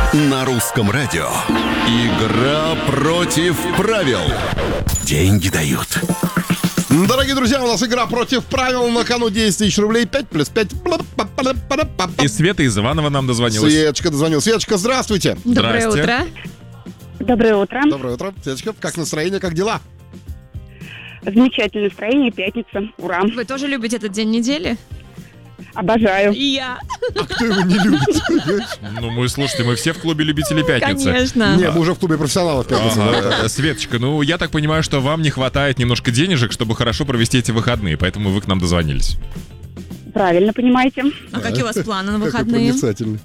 На русском радио. Игра против правил. Деньги дают. Дорогие друзья, у нас игра против правил. На кону 10 тысяч рублей. 5 плюс 5. И Света из Иванова нам дозвонилась. Светочка дозвонилась. Светочка, здравствуйте. Доброе Здрасте. утро. Доброе утро. Доброе утро. Светочка, как настроение, как дела? Замечательное настроение, пятница. Ура. Вы тоже любите этот день недели? Обожаю. И я. А кто его не любит? Ну, мы, слушайте, мы все в клубе любителей пятницы. Конечно. Не, мы уже в клубе профессионалов пятницы. Ага. Светочка, ну я так понимаю, что вам не хватает немножко денежек, чтобы хорошо провести эти выходные, поэтому вы к нам дозвонились. Правильно понимаете. А какие у вас планы на Какой выходные? проницательный.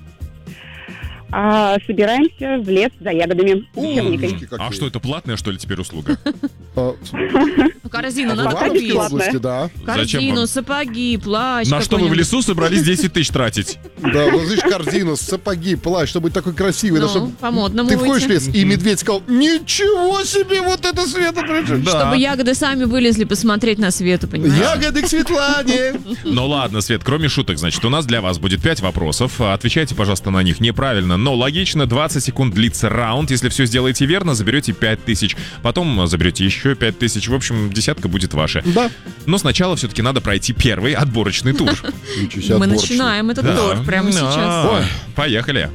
Собираемся в лес за ягодами. с черникой. Умнички какие. А что, это платная, что ли, теперь услуга? А, Корзину в надо Пока Ивановской купить. бесплатно. области, да. Зачем Корзину, вам? сапоги, плащ. На что вы в какой-нибудь. лесу собрались 10 тысяч тратить? Да, вот видишь, корзину, сапоги, плащ, чтобы быть такой красивый. да, Ну, чтобы по-модному ты входишь в выйти. лес, и медведь сказал: ничего себе, вот это Света пришла. Чтобы ягоды сами вылезли посмотреть на Свету, понимаешь? Ягоды к Светлане. Ну ладно, Свет, кроме шуток, значит, у нас для вас будет 5 вопросов. Отвечайте, пожалуйста, на них неправильно, но логично. 20 секунд длится раунд. Если все сделаете верно, заберете 5 тысяч. Потом заберете еще 5 тысяч. В общем, десятка будет ваша. Да. Но сначала все-таки надо пройти первый отборочный тур. Ничего себе, Мы отборочный. начинаем этот тур прямо сейчас. Ой, поехали.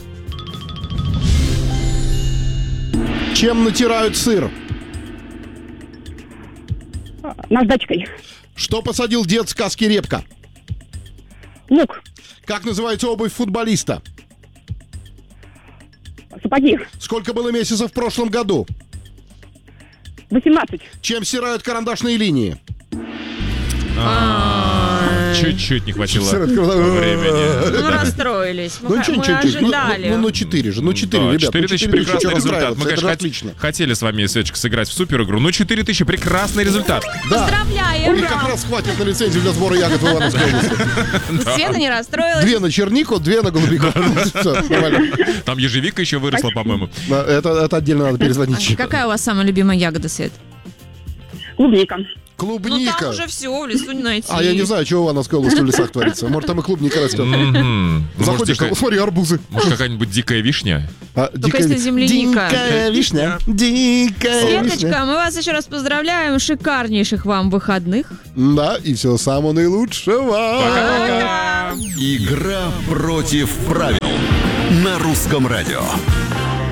Чем натирают сыр? Наждачкой. Что посадил дед в сказке «Репка»? Лук. Как называется обувь футболиста? Сапоги. Сколько было месяцев в прошлом году? 18. Чем стирают карандашные линии? Чуть-чуть не хватило Стирают карандашные- времени. Ну, Да. расстроились. Ну, Мы ничего, мы чуть-чуть. ожидали. Ну, 4 же. Ну, 4, ребят. 4 ну, тысячи 4 прекрасный чего результат. Мы, расстраиваться? Это же конечно, отлично. хотели с вами, Светочка, сыграть в супер игру. Ну, 4 тысячи прекрасный результат. Да. Поздравляем! И как раз хватит на лицензию для сбора ягод в Ивановской области. Света не расстроилась. 2 на чернику, 2 на голубику. Всё, нормально. Там ежевика еще выросла, по-моему. Это отдельно надо перезвонить. Какая у вас самая любимая ягода, Свет? Клубника. Ну Клубника. там уже все, в лесу не найти. А я не знаю, что у Ивановской области в лесах творится. Может, там и клубника растет. Мгм. Ну, Заходишь, там, смотри, арбузы. Может, какая-нибудь дикая вишня? если земляника. Дикая вишня. Дикая вишня. Светочка, мы вас еще раз поздравляем. Шикарнейших вам выходных. Да, и всего самого наилучшего. Пока-пока. Игра против правил. На русском радио.